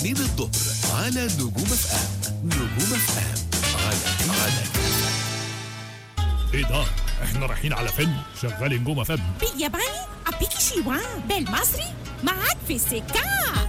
2 الظهر على نجوم اف ام. نجوم اف ام على ايه ده؟ احنا رايحين على فيلم شغال نجوم اف ام بالياباني أبيكي شيوان، بالمصري معاك في السكة.